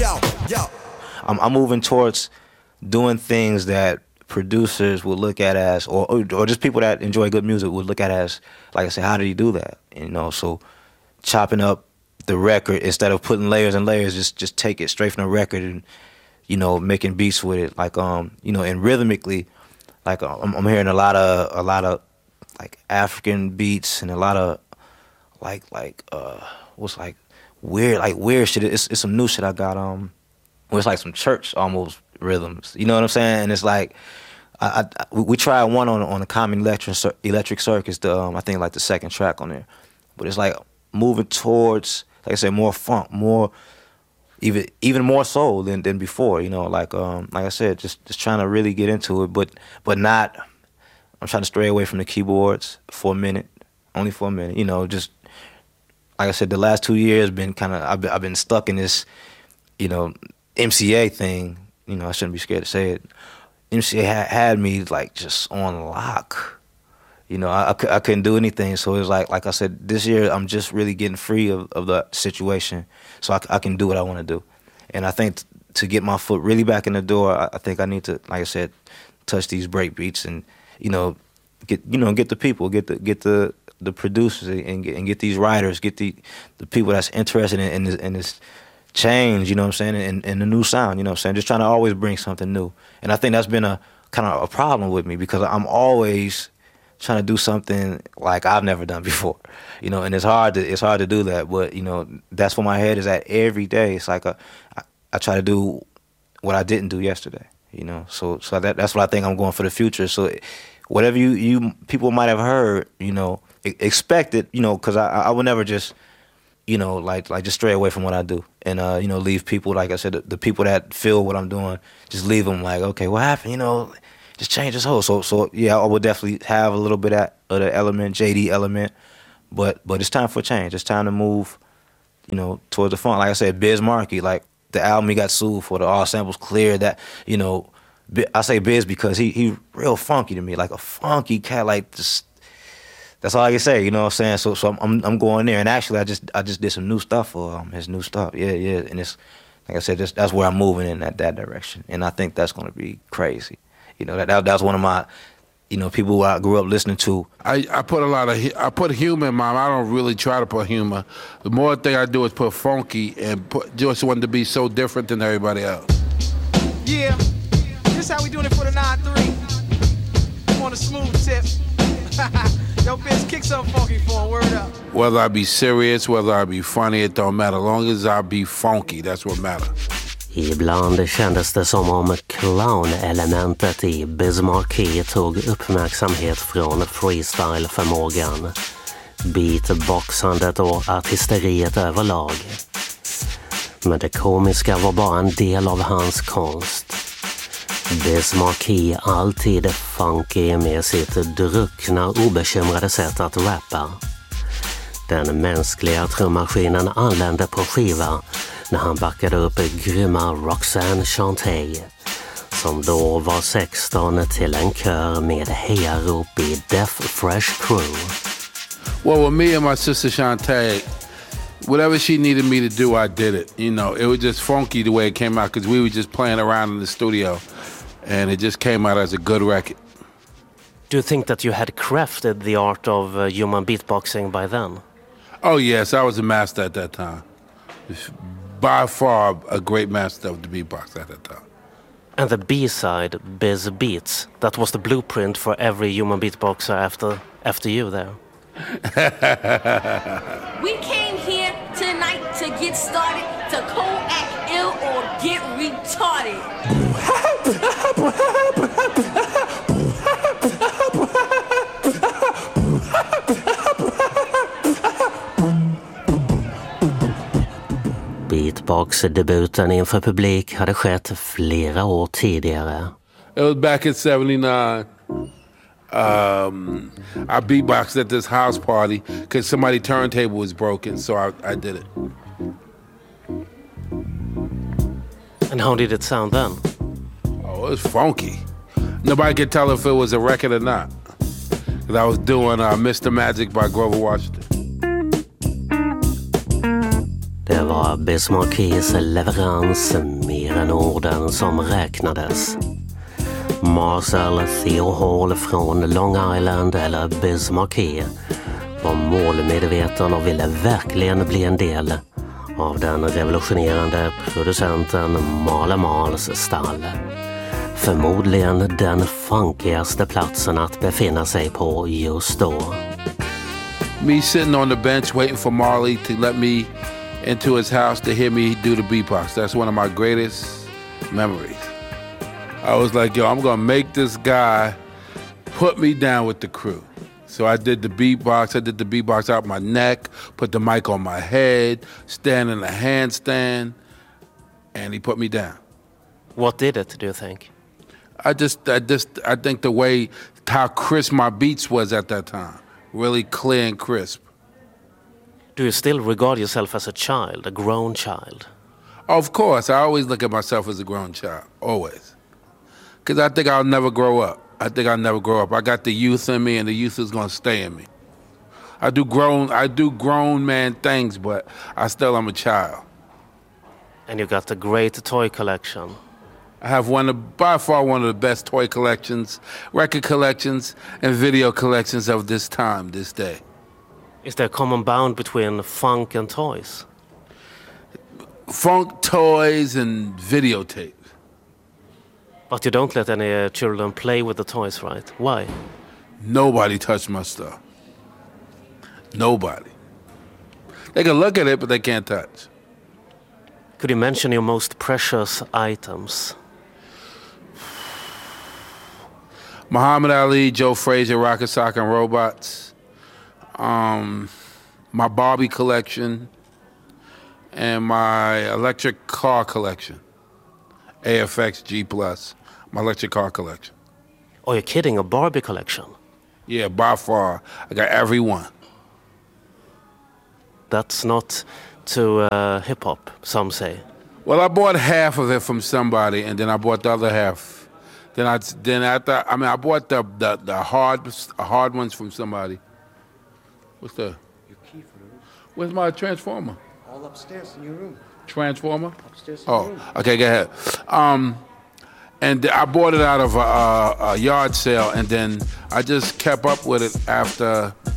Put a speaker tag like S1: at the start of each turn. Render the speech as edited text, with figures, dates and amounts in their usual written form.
S1: I'm moving towards doing things that producers would look at as, or just people that enjoy good music would look at as, like I said, how did he do that? You know, so chopping up the record instead of putting layers and layers, just take it straight from the record and, you know, making beats with it, like you know, and rhythmically, like I'm hearing a lot of like African beats and a lot of like what's like weird shit. It's some new shit I got where it's like some church almost rhythms. You know what I'm saying? And it's like we tried one on the Common Electric Circus, I think like the second track on there, but it's like moving towards, like I said, more funk, more even more soul than before. You know, like I said, just trying to really get into it, but not. I'm trying to stray away from the keyboards for a minute, only for a minute. You know, just like I said, the last 2 years been kind of I've been stuck in this, you know, MCA thing. You know, I shouldn't be scared to say it. MCA had me like just on lock. You know, I couldn't do anything. So it was like I said, this year I'm just really getting free of the situation, so I can do what I want to do. And I think to get my foot really back in the door, I think I need to, like I said, touch these break beats and, you know, get the people, get the producers, and get these writers, get the people that's interested in this change, you know what I'm saying, and the new sound, you know what I'm saying, just trying to always bring something new. And I think that's been a kind of a problem with me, because I'm always trying to do something like I've never done before, you know, and it's hard to do that, but, you know, that's where my head is at every day. It's like I try to do what I didn't do yesterday, you know, so that's what I think I'm going for the future. So whatever you people might have heard, you know, expect it, you know, because I would never just, you know, like just stray away from what I do, and you know, leave people, like I said, the people that feel what I'm doing, just leave them like, okay, what happened, you know, just change this whole. So yeah, I would definitely have a little bit of the element, JD element, but it's time for a change. It's time to move, you know, towards the funk. Like I said, Biz Markie, like the album he got sued for, the All Samples Clear, that, you know, I say Biz because he real funky to me, like a funky cat, like just. That's all I can say, you know what I'm saying? So I'm going there, and actually I just did some new stuff for his new stuff, yeah, and it's, like I said, that's where I'm moving in that direction, and I think that's gonna be crazy, you know. That's one of my, you know, people who I grew up listening to.
S2: I put humor in mine. I don't really try to put humor. The more thing I do is put funky, and just want to be so different than everybody else.
S3: Yeah, this how we doing it for the 9-3. I'm on a smooth tip. Yo, bitch, kick something funky for him, word up.
S2: Whether I be serious, whether I be funny, it don't matter. As long as I be funky, that's what matters.
S4: Ibland kändes det som om clown-elementet i Biz Markie tog uppmärksamhet från freestyle-förmågan, beatboxandet och artisteriet överlag. Men det komiska var bara en del av hans konst. Biz Markie alltid funky med sitt druckna, obekymrade sätt att rappa. Den mänskliga trummaskinen anlände på skiva när han backade upp grymma Roxanne Shante, som då var 16, till en kör med hejarop i Deaf Fresh Crew.
S2: Well, with me and my sister Shante, whatever she needed me to do, I did it. You know, it was just funky the way it came out, because we were just playing around in the studio. And it just came out as a good record.
S4: Do you think that you had crafted the art of human beatboxing by then?
S2: Oh, yes, I was a master at that time. By far a great master of the beatbox at that time.
S4: And the B-side, Biz Beats, that was the blueprint for every human beatboxer after you there.
S5: We came here tonight to get started, to co-act ill or get retarded.
S4: Beatbox-debuten inför publik hade skett flera år tidigare.
S2: It was back in 79. I beatboxed at this house party because somebody's turntable was broken, so I did it.
S4: And how did it sound then?
S2: Oh, it was funky. Nobody could tell if it was a record or not. Because I was doing Mr. Magic by Grover Washington.
S4: Det var var Biz Markies leverans mer än orden som räknades. Marcel Theo Hall från Long Island, eller Biz Markie, var målmedveten och ville verkligen bli en del av den revolutionerande producenten Marley Marls stall. Förmodligen den funkigaste platsen att befinna sig på just då.
S2: Me sitting on the bench waiting for Marley to let me into his house to hear me do the beatbox. That's one of my greatest memories. I was like, yo, I'm gonna make this guy put me down with the crew. So I did the beatbox out my neck, put the mic on my head, stand in a handstand, and he put me down.
S4: What did it, do you think?
S2: I think the way, how crisp my beats was at that time. Really clear and crisp.
S4: Do you still regard yourself as a child, a grown child?
S2: Of course, I always look at myself as a grown child, always. Because I think I'll never grow up. I got the youth in me, and the youth is going to stay in me. I do grown man things, but I still am a child.
S4: And you got a great toy collection.
S2: I have by far one of the best toy collections, record collections, and video collections of this time, this day.
S4: Is there a common bound between funk and toys?
S2: Funk, toys, and videotape.
S4: But you don't let any children play with the toys, right? Why?
S2: Nobody touched my stuff. Nobody. They can look at it, but they can't touch.
S4: Could you mention your most precious items?
S2: Muhammad Ali, Joe Frazier, Rocket Sock and Robots. My Barbie collection. And my electric car collection. AFX G+. My electric car collection.
S4: Oh, you're kidding, a Barbie collection?
S2: Yeah, by far. I got every one.
S4: That's not to hip-hop, some say.
S2: Well, I bought half of it from somebody, and then I bought the other half. I bought the hard ones from somebody. What's the?
S6: Your key for the room.
S2: Where's my transformer?
S6: All upstairs in your room.
S2: Transformer?
S6: Upstairs in your room.
S2: Okay, go ahead. And I bought it out of a yard sale, and then I just kept up with it after